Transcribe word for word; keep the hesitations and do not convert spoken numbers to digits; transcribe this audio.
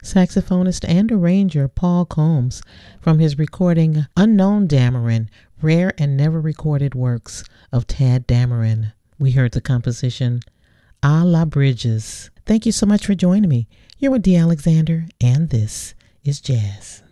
saxophonist and arranger Paul Combs from his recording Unknown Dameron, Rare and Never Recorded Works of Tadd Dameron. We heard the composition A La Bridges. Thank you so much for joining me. You're with Dee Alexander, and this is Jazz.